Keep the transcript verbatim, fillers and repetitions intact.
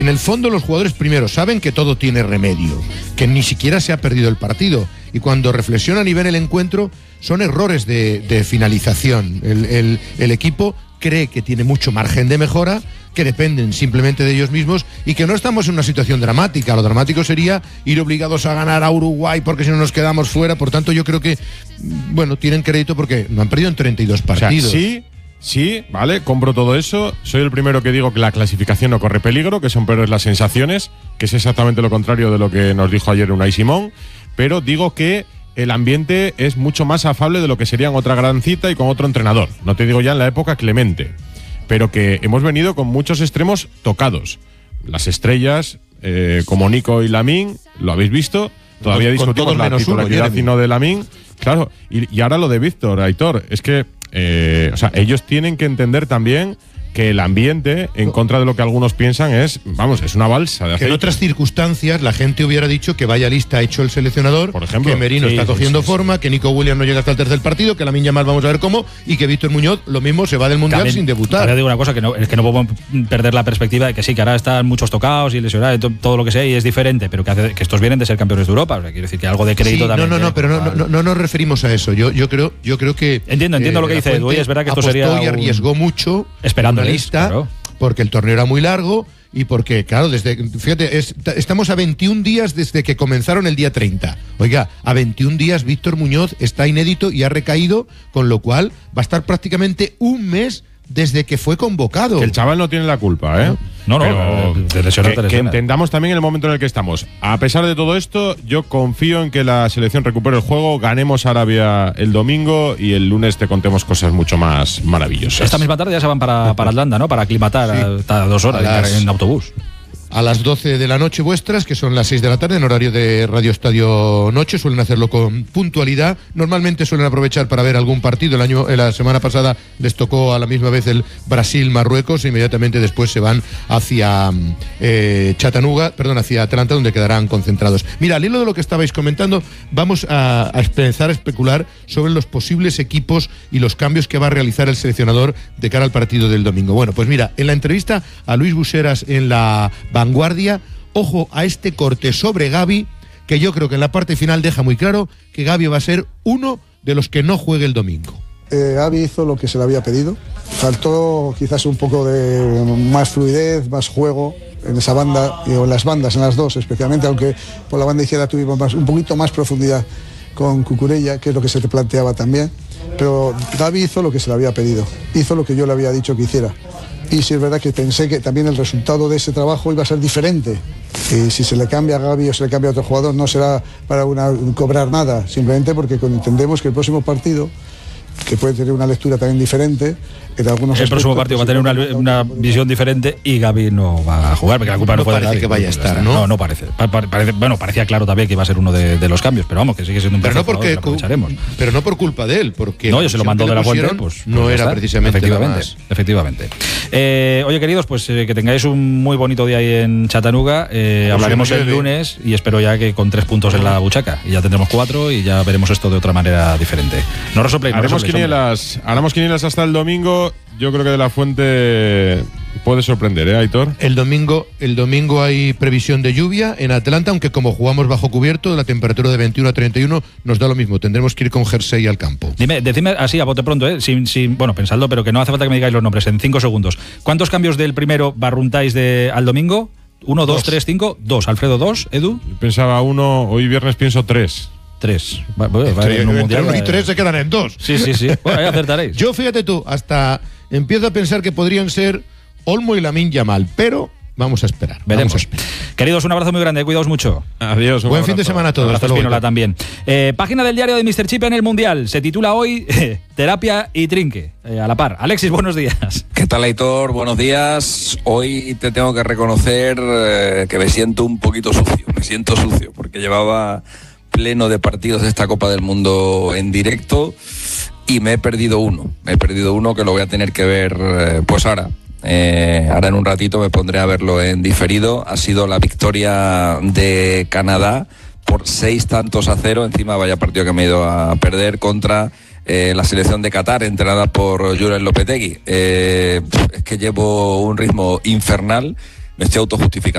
En el fondo los jugadores primero saben que todo tiene remedio, que ni siquiera se ha perdido el partido, y cuando reflexionan y ven el encuentro son errores de, de finalización. El, el, el equipo cree que tiene mucho margen de mejora, que dependen simplemente de ellos mismos y que no estamos en una situación dramática. Lo dramático sería ir obligados a ganar a Uruguay porque si no nos quedamos fuera. Por tanto, yo creo que, bueno, tienen crédito porque no han perdido en treinta y dos partidos. O sea, sí, sí, vale, compro todo eso. Soy el primero que digo que la clasificación no corre peligro, que son peores las sensaciones, que es exactamente lo contrario de lo que nos dijo ayer Unai Simón. Pero digo que el ambiente es mucho más afable de lo que sería en otra gran cita y con otro entrenador. No te digo ya en la época Clemente, pero que hemos venido con muchos extremos tocados. Las estrellas, eh, como Nico y Lamine, lo habéis visto. Todavía con, discutimos con la titularidad y no de Lamine. Claro, y, y ahora lo de Víctor, Aitor, es que eh, o sea, ellos tienen que entender también que el ambiente, en contra de lo que algunos piensan, es, vamos, es una balsa de aceite. Que en otras circunstancias la gente hubiera dicho que vaya lista ha hecho el seleccionador, por ejemplo, que Merino sí, está sí, cogiendo sí, forma, sí. que Nico Williams no llega hasta el tercer partido, que Lamine Yamal vamos a ver cómo, y que Víctor Muñoz lo mismo se va del Mundial también, sin debutar. Ahora digo una cosa, que no, es que no podemos perder la perspectiva de que sí, que ahora están muchos tocados y lesionados, todo lo que sea, y es diferente, pero que, hace, que estos vienen de ser campeones de Europa. O sea, quiero decir que algo de crédito sí, también. No, no, no, que, pero no, no, no nos referimos a eso. Yo, yo creo, yo creo que entiendo, entiendo eh, lo que dice Edu. Es verdad que esto apostó sería y arriesgó mucho esperando una lista, claro. porque el torneo era muy largo y porque, claro, desde fíjate, es, estamos a veintiún días desde que comenzaron el día treinta. Oiga, a veintiún días Víctor Muñoz está inédito y ha recaído, con lo cual va a estar prácticamente un mes desde que fue convocado. Que el chaval no tiene la culpa, ¿eh? No, no, no de lesionar, que, que entendamos también el momento en el que estamos. A pesar de todo esto, yo confío en que la selección recupere el juego, ganemos Arabia el domingo y el lunes te contemos cosas mucho más maravillosas. Esta misma tarde ya se van para, para Atlanta, ¿no? Para aclimatar sí. hasta dos horas las, en autobús. A las doce de la noche vuestras, que son las seis de la tarde, en horario de Radio Estadio Noche, suelen hacerlo con puntualidad. Normalmente suelen aprovechar para ver algún partido. El año, la semana pasada les tocó a la misma vez el Brasil-Marruecos e inmediatamente después se van hacia eh, Chattanooga, perdón, hacia Atlanta, donde quedarán concentrados. Mira, al hilo de lo que estabais comentando, vamos a, a empezar a especular sobre los posibles equipos y los cambios que va a realizar el seleccionador de cara al partido del domingo. Bueno, pues mira, en la entrevista a Luis Buseras en la Vanguardia, ojo a este corte sobre Gavi, que yo creo que en la parte final deja muy claro que Gavi va a ser uno de los que no juegue el domingo. Eh, Gavi hizo lo que se le había pedido, faltó quizás un poco de más fluidez, más juego en esa banda, o en las bandas, en las dos especialmente, aunque por la banda izquierda tuvimos más, un poquito más profundidad con Cucurella, que es lo que se te planteaba también, pero Gavi hizo lo que se le había pedido, hizo lo que yo le había dicho que hiciera. Y sí es verdad que pensé que también el resultado de ese trabajo iba a ser diferente. Y si se le cambia a Gavi o se le cambia a otro jugador, no será para una, cobrar nada, simplemente porque entendemos que el próximo partido, que puede tener una lectura también diferente, en algunos el próximo partido va a tener una, una visión diferente y Gavi no va a jugar, porque la culpa no, no fue de Gavi. Gavi. Que vaya a estar, ¿no? No, no parece. parece. Bueno, parecía claro también que iba a ser uno de, de los cambios, pero vamos, que sigue siendo un pero no porque aprovecharemos. Pero no por culpa de él, porque no, yo se lo mandó de la fuente, pues no pues era está. precisamente efectivamente, más. efectivamente. Eh, oye, queridos, pues eh, que tengáis un muy bonito día ahí en Chattanooga. Eh, pues hablaremos sí, el lunes y espero ya que con tres puntos en la buchaca y ya tendremos cuatro y ya veremos esto de otra manera diferente. No resopléis, no haremos quinielas, haremos quinielas hasta el domingo. Yo creo que de la fuente puede sorprender, ¿eh, Aitor? El domingo, el domingo hay previsión de lluvia en Atlanta, aunque como jugamos bajo cubierto, la temperatura de veintiuno a treinta y uno nos da lo mismo. Tendremos que ir con jersey al campo. Dime, decidme así a bote pronto, ¿eh? Sin, sin, bueno, pensadlo, pero que no hace falta que me digáis los nombres, en cinco segundos. ¿Cuántos cambios del primero barruntáis de, al domingo? ¿Uno, dos, dos tres, cinco? Dos. Alfredo, dos. Edu. Yo pensaba uno, hoy viernes pienso tres. Tres. Va, va, va, entre, en un entre mundial, uno y tres se quedan en dos. Sí, sí, sí. Bueno, ahí acertaréis. Yo, fíjate tú, hasta empiezo a pensar que podrían ser Olmo y Lamine Yamal, pero vamos a esperar. Veremos. Vamos a esperar. Queridos, un abrazo muy grande, cuidaos mucho. Adiós. Buen fin de semana a todos. Hasta luego. También. Eh, página del diario de míster Chip en el Mundial. Se titula hoy Terapia y Trinque. Eh, a la par. Alexis, buenos días. ¿Qué tal, Aitor? Buenos días. Hoy te tengo que reconocer eh, que me siento un poquito sucio. Me siento sucio porque llevaba pleno de partidos de esta Copa del Mundo en directo y me he perdido uno. Me he perdido uno que lo voy a tener que ver eh, pues ahora. Eh, ahora en un ratito me pondré a verlo en diferido. Ha sido la victoria de Canadá por seis tantos a cero. Encima vaya partido que me he ido a perder contra eh, la selección de Qatar, entrenada por Julen Lopetegui. Eh, es que llevo un ritmo infernal. Me estoy autojustificando.